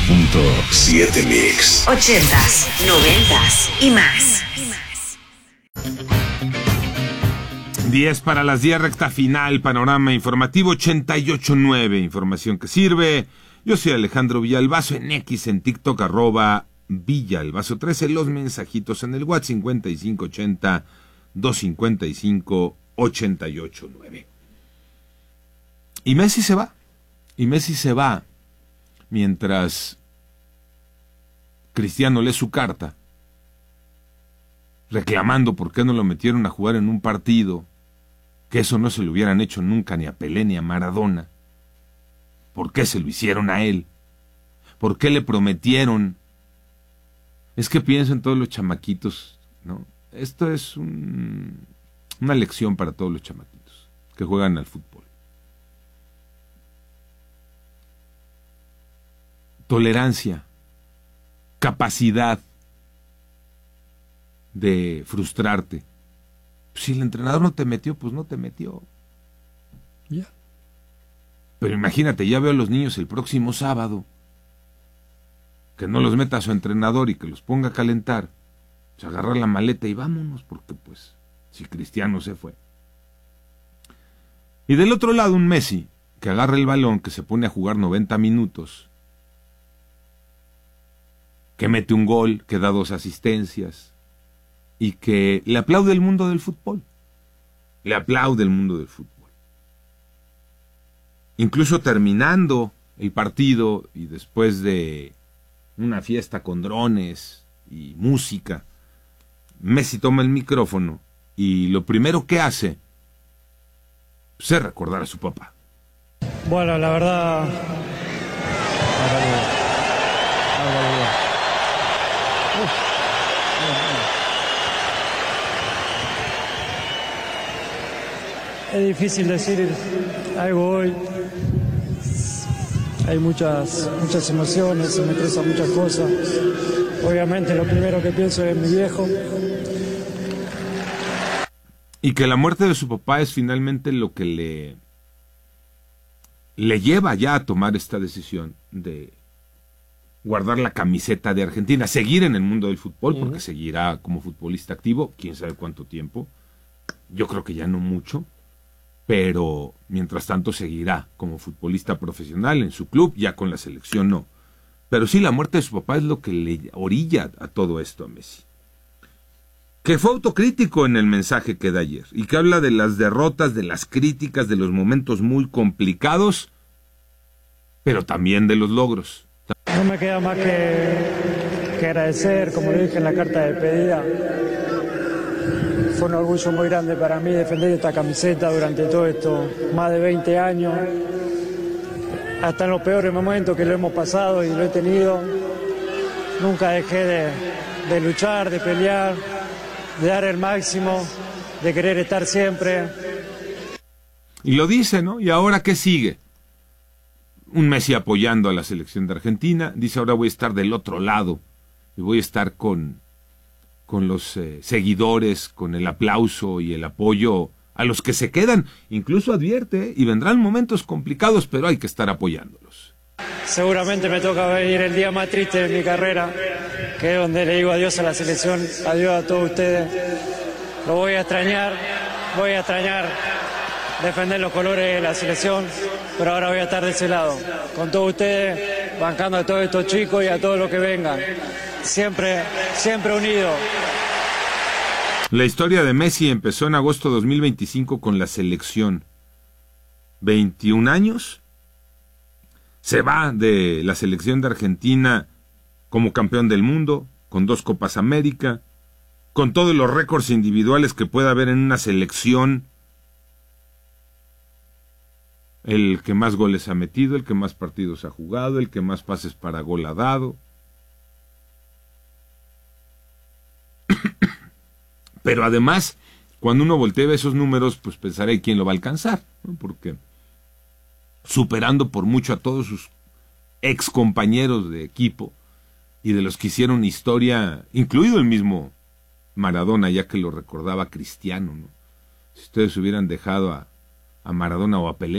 98.7 Mix. 80s, 90s y más. 10 para las 10, recta final, panorama informativo 88.9, información que sirve. Yo soy Alejandro Villalbazo, en X, en TikTok, @Villalbazo 13, los mensajitos en el WhatsApp 5580-255-889. Y Messi se va, mientras Cristiano lee su carta, reclamando por qué no lo metieron a jugar en un partido, que eso no se lo hubieran hecho nunca ni a Pelé ni a Maradona. ¿Por qué se lo hicieron a él? ¿Por qué le prometieron? Es que pienso en todos los chamaquitos, ¿no? Esto es una lección para todos los chamaquitos que juegan al fútbol. Tolerancia, capacidad de frustrarte. Si el entrenador no te metió, pues no te metió. Ya. Pero imagínate, ya veo a los niños el próximo sábado, que no los meta a su entrenador y que los ponga a calentar, pues agarrar la maleta y vámonos, porque pues, si Cristiano se fue. Y del otro lado un Messi, que agarra el balón, que se pone a jugar 90 minutos, que mete un gol, que da 2 asistencias, y que le aplaude el mundo del fútbol. Le aplaude el mundo del fútbol. Incluso terminando el partido y después de una fiesta con drones y música, Messi toma el micrófono y lo primero que hace es recordar a su papá. Bueno, la verdad... Es difícil decir algo hoy. Hay muchas emociones, se me cruzan muchas cosas. Obviamente lo primero que pienso es en mi viejo. Y que la muerte de su papá es finalmente lo que le lleva ya a tomar esta decisión de guardar la camiseta de Argentina, seguir en el mundo del fútbol, porque seguirá como futbolista activo, quién sabe cuánto tiempo. Yo creo que ya no mucho. Pero mientras tanto seguirá como futbolista profesional en su club, ya con la selección no. Pero sí, la muerte de su papá es lo que le orilla a todo esto a Messi. Que fue autocrítico en el mensaje que da ayer, y que habla de las derrotas, de las críticas, de los momentos muy complicados, pero también de los logros. No me queda más que agradecer, como le dije en la carta de despedida. Fue un orgullo muy grande para mí defender esta camiseta durante todo esto, más de 20 años, hasta en los peores momentos que lo hemos pasado y lo he tenido. Nunca dejé de luchar, de pelear, de dar el máximo, de querer estar siempre. Y lo dice, ¿no? ¿Y ahora qué sigue? Un Messi apoyando a la selección de Argentina, dice ahora voy a estar del otro lado y voy a estar con los seguidores, con el aplauso y el apoyo a los que se quedan. Incluso advierte, y vendrán momentos complicados, pero hay que estar apoyándolos. Seguramente me toca venir el día más triste de mi carrera, que es donde le digo adiós a la selección, adiós a todos ustedes. Lo voy a extrañar defender los colores de la selección, pero ahora voy a estar de ese lado, con todos ustedes, bancando a todos estos chicos y a todos los que vengan. Siempre unido. La historia de Messi empezó en agosto de 2025 con la selección. 21 años. Se va de la selección de Argentina como campeón del mundo, con 2 Copas América, con todos los récords individuales que pueda haber en una selección. El que más goles ha metido, el que más partidos ha jugado, el que más pases para gol ha dado. Pero además, cuando uno voltea esos números, pues pensaré quién lo va a alcanzar, ¿no? Porque superando por mucho a todos sus ex compañeros de equipo y de los que hicieron historia, incluido el mismo Maradona, ya que lo recordaba Cristiano, ¿no? Si ustedes hubieran dejado a Maradona o a Pelé,